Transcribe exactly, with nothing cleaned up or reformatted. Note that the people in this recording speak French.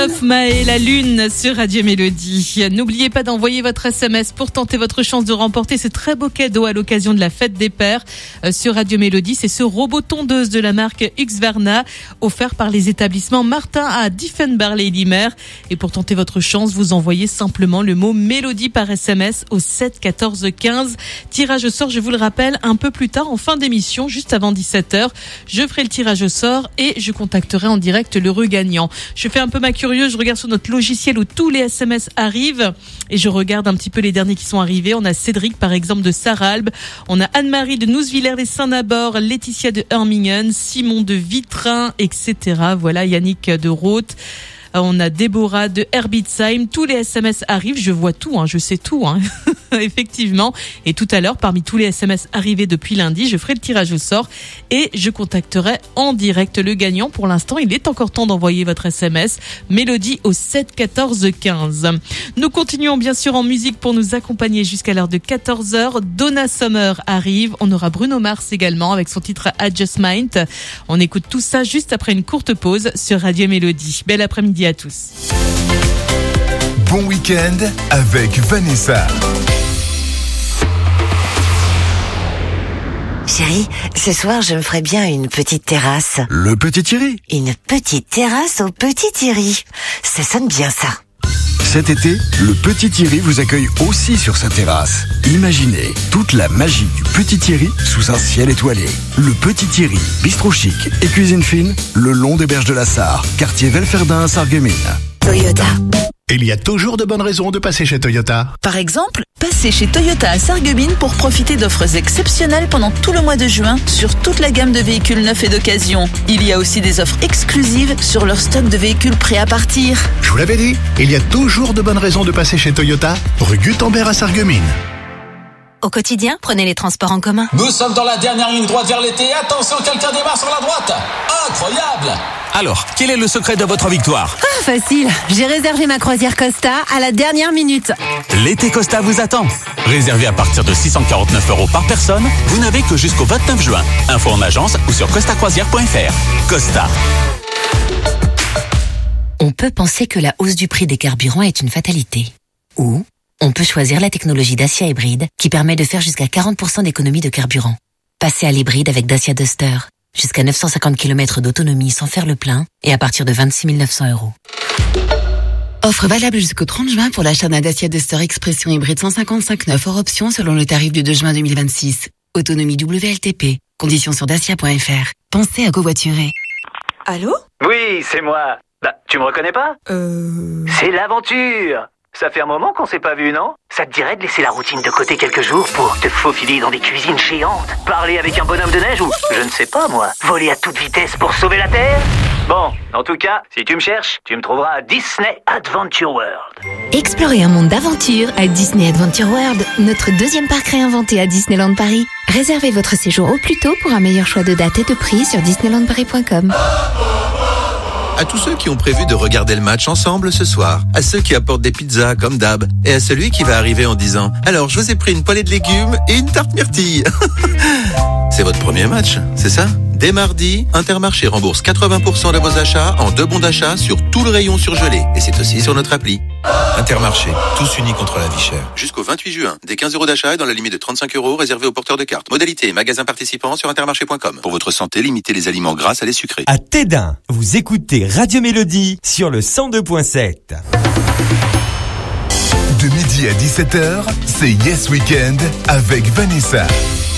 Christophe Maé, La Lune sur Radio Mélodie. N'oubliez pas d'envoyer votre S M S pour tenter votre chance de remporter ce très beau cadeau à l'occasion de la fête des pères euh, sur Radio Mélodie. C'est ce robot tondeuse de la marque Husqvarna offert par les établissements Martin à Diefenbach-les-Limer. Et pour tenter votre chance, vous envoyez simplement le mot Mélodie par S M S au sept quatorze quinze. Tirage au sort, je vous le rappelle, un peu plus tard en fin d'émission, juste avant dix-sept heures. Je ferai le tirage au sort et je contacterai en direct l'heureux gagnant. Je fais un peu ma curieuse, je regarde sur notre logiciel où tous les S M S arrivent et je regarde un petit peu les derniers qui sont arrivés. On a Cédric par exemple de Sarralbe, on a Anne-Marie de Nousvillers-les-Saint-Nabord, Laetitia de Hermingen, Simon de Vitrin, et cetera. Voilà, Yannick de Roth. On a Déborah de Herbitzheim. Tous les S M S arrivent. Je vois tout, hein, je sais tout, hein. Effectivement. Et tout à l'heure, parmi tous les S M S arrivés depuis lundi, je ferai le tirage au sort et je contacterai en direct le gagnant. Pour l'instant, il est encore temps d'envoyer votre S M S Mélodie au sept quatorze quinze. Nous continuons bien sûr en musique pour nous accompagner jusqu'à l'heure de quatorze heures. Donna Summer arrive. On aura Bruno Mars également avec son titre Adjustment. On écoute tout ça juste après une courte pause sur Radio Mélodie. Bel après-midi à tous. Bon week-end avec Vanessa. Chérie, ce soir, je me ferais bien une petite terrasse. Le Petit Thierry. Une petite terrasse au Petit Thierry. Ça sonne bien, ça. Cet été, le Petit Thierry vous accueille aussi sur sa terrasse. Imaginez toute la magie du Petit Thierry sous un ciel étoilé. Le Petit Thierry, bistrot chic et cuisine fine, le long des berges de la Sarre, quartier Velferdin à Sarreguemines. Toyota. Il y a toujours de bonnes raisons de passer chez Toyota. Par exemple, passez chez Toyota à Sarreguemines pour profiter d'offres exceptionnelles pendant tout le mois de juin sur toute la gamme de véhicules neufs et d'occasion. Il y a aussi des offres exclusives sur leur stock de véhicules prêts à partir. Je vous l'avais dit, il y a toujours de bonnes raisons de passer chez Toyota, rue Gutenberg à Sarreguemines. Au quotidien, prenez les transports en commun. Nous sommes dans la dernière ligne droite vers l'été. Attention, quelqu'un démarre sur la droite. Incroyable! Alors, quel est le secret de votre victoire? Ah, facile. J'ai réservé ma croisière Costa à la dernière minute. L'été Costa vous attend. Réservé à partir de six cent quarante-neuf euros par personne, vous n'avez que jusqu'au vingt-neuf juin. Info en agence ou sur costa croisière point f r. Costa. On peut penser que la hausse du prix des carburants est une fatalité. Ou on peut choisir la technologie Dacia Hybride qui permet de faire jusqu'à quarante pour cent d'économie de carburant. Passez à l'hybride avec Dacia Duster. Jusqu'à neuf cent cinquante kilomètres d'autonomie sans faire le plein et à partir de vingt-six mille neuf cents euros. Offre valable jusqu'au trente juin pour l'achat d'un Dacia Duster Expression hybride cent cinquante-cinq neuf hors option selon le tarif du deux juin deux mille vingt-six. Autonomie W L T P. Conditions sur dacia point f r. Pensez à covoiturer. Allô? Oui, c'est moi. Bah, tu me reconnais pas? Euh... C'est l'aventure. Ça fait un moment qu'on s'est pas vu, non? Ça te dirait de laisser la routine de côté quelques jours pour te faufiler dans des cuisines géantes, parler avec un bonhomme de neige ou, je ne sais pas moi, voler à toute vitesse pour sauver la Terre? Bon, en tout cas, si tu me cherches, tu me trouveras à Disney Adventure World. Explorez un monde d'aventure à Disney Adventure World, notre deuxième parc réinventé à Disneyland Paris. Réservez votre séjour au plus tôt pour un meilleur choix de date et de prix sur disneyland paris point com. À tous ceux qui ont prévu de regarder le match ensemble ce soir, à ceux qui apportent des pizzas comme d'hab, et à celui qui va arriver en disant « Alors, je vous ai pris une poêlée de légumes et une tarte myrtille ». C'est votre premier match, c'est ça? Dès mardi, Intermarché rembourse quatre-vingts pour cent de vos achats en deux bons d'achat sur tout le rayon surgelé. Et c'est aussi sur notre appli. Intermarché, tous unis contre la vie chère. Jusqu'au vingt-huit juin, des quinze euros d'achat et dans la limite de trente-cinq euros réservés aux porteurs de cartes. Modalité, magasin participant sur intermarché point com. Pour votre santé, limitez les aliments gras à les sucrés. À Tédin, vous écoutez Radio Mélodie sur le cent deux point sept. De midi à dix-sept heures, c'est Yes Weekend avec Vanessa.